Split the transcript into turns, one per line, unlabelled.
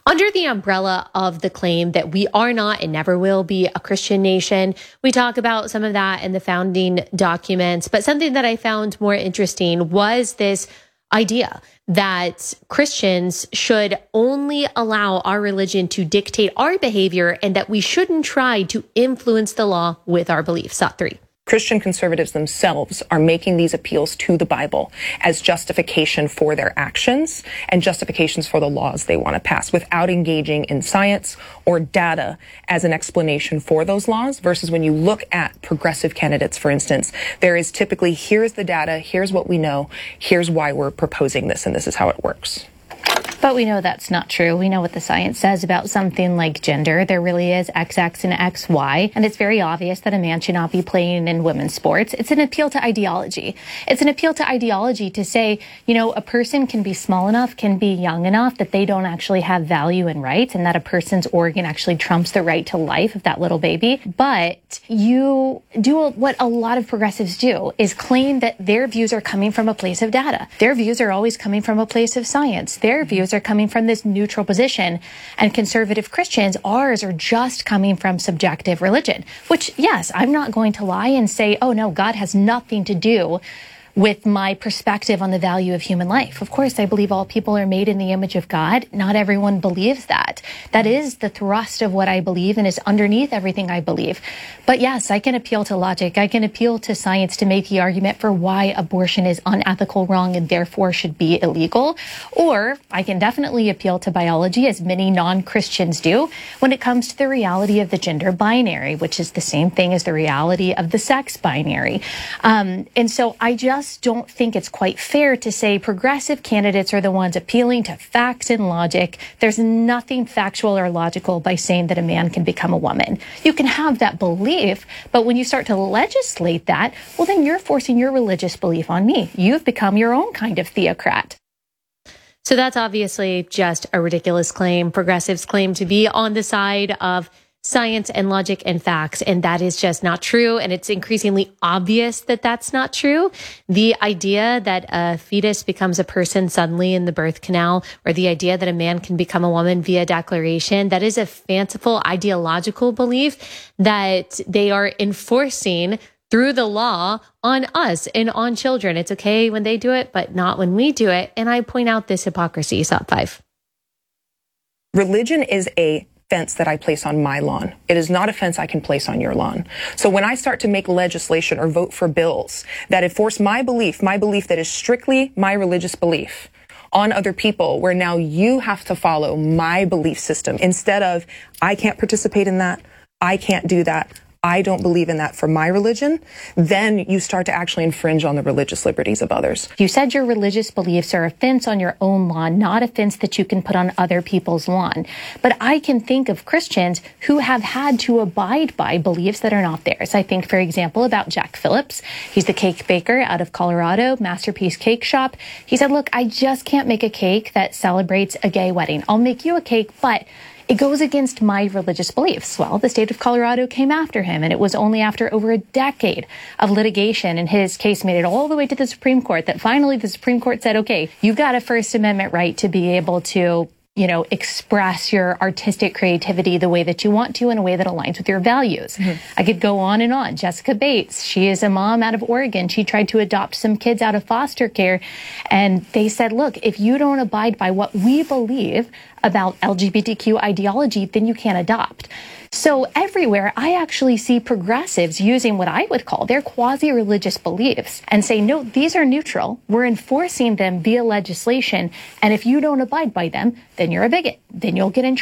Under the umbrella of the claim that we are not and never will be a Christian nation, we talk about some of that in the founding documents. But something that I found more interesting was this idea that Christians should only allow our religion to dictate our behavior and that we shouldn't try to influence the law with our beliefs. Thought 3.
Christian conservatives themselves are making these appeals to the Bible as justification for their actions and justifications for the laws they want to pass without engaging in science or data as an explanation for those laws, versus when you look at progressive candidates, for instance, there is typically, here's the data, here's what we know, here's why we're proposing this, and this is how it works.
But we know that's not true. We know what the science says about something like gender. There really is XX and XY, and it's very obvious that a man should not be playing in women's sports. It's an appeal to ideology. It's an appeal to ideology to say, you know, a person can be small enough, can be young enough that they don't actually have value and rights, and that a person's organ actually trumps the right to life of that little baby. But you do what a lot of progressives do, is claim that their views are coming from a place of data. Their views are always coming from a place of science. Their views are coming from this neutral position, and conservative Christians, ours are just coming from subjective religion, which, yes, I'm not going to lie and say, oh no, God has nothing to do with my perspective on the value of human life. Of course, I believe all people are made in the image of God. Not everyone believes that. That is the thrust of what I believe and is underneath everything I believe. But yes, I can appeal to logic. I can appeal to science to make the argument for why abortion is unethical, wrong, and therefore should be illegal. Or I can definitely appeal to biology, as many non-Christians do, when it comes to the reality of the gender binary, which is the same thing as the reality of the sex binary. And so I just don't think it's quite fair to say progressive candidates are the ones appealing to facts and logic. There's nothing factual or logical by saying that a man can become a woman. You can have that belief, but when you start to legislate that, well, then you're forcing your religious belief on me. You've become your own kind of theocrat.
So that's obviously just a ridiculous claim. Progressives claim to be on the side of science and logic and facts, and that is just not true. And it's increasingly obvious that that's not true. The idea that a fetus becomes a person suddenly in the birth canal, or the idea that a man can become a woman via declaration, that is a fanciful ideological belief that they are enforcing through the law on us and on children. It's okay when they do it, but not when we do it. And I point out this hypocrisy. Top 5.
Religion is a fence that I place on my lawn. It is not a fence I can place on your lawn. So when I start to make legislation or vote for bills that enforce my belief that is strictly my religious belief on other people, where now you have to follow my belief system instead of, I can't participate in that, I can't do that, I don't believe in that for my religion, then you start to actually infringe on the religious liberties of others.
You said your religious beliefs are a fence on your own lawn, not a fence that you can put on other people's lawn. But I can think of Christians who have had to abide by beliefs that are not theirs. I think, for example, about Jack Phillips. He's the cake baker out of Colorado, Masterpiece Cake Shop. He said, look, I just can't make a cake that celebrates a gay wedding. I'll make you a cake, but it goes against my religious beliefs. Well, the state of Colorado came after him, and it was only after over a decade of litigation, and his case made it all the way to the Supreme Court, that finally the Supreme Court said, okay, you've got a First Amendment right to be able to, you know, express your artistic creativity the way that you want to, in a way that aligns with your values. I could go on and on. Jessica Bates, she is a mom out of Oregon. She tried to adopt some kids out of foster care, and they said, look, if you don't abide by what we believe about LGBTQ ideology, then you can't adopt. So everywhere, I actually see progressives using what I would call their quasi-religious beliefs and say, no, these are neutral. We're enforcing them via legislation. And if you don't abide by them, then you're a bigot. Then you'll get in trouble.